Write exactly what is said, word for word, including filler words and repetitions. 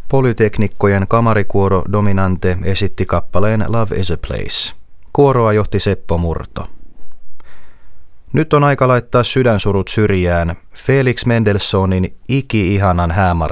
Polyteknikkojen kamarikuoro Dominante esitti kappaleen Love is a Place. Kuoroa johti Seppo Murto. Nyt on aika laittaa sydänsurut syrjään Felix Mendelssohnin iki-ihanan Häämarsin